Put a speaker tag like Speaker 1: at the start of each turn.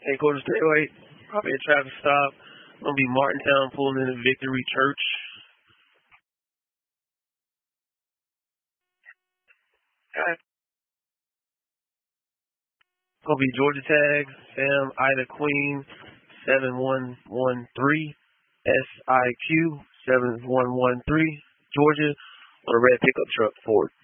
Speaker 1: Headquarters 308. Probably a traffic stop. Gonna be Martintown pulling into Victory Church. Okay. Gonna be Georgia tag. Sam Ida Queen 7113 SIQ 7113 Georgia on a red pickup truck Ford.